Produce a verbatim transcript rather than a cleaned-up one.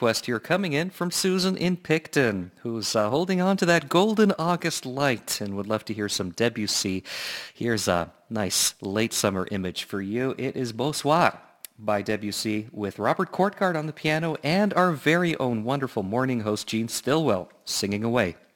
request here coming in from Susan in Picton, who's uh, holding on to that golden August light and would love to hear some Debussy. Here's a nice late summer image for you. It is Bonsoir by Debussy with Robert Courtgard on the piano and our very own wonderful morning host Gene Stillwell singing away.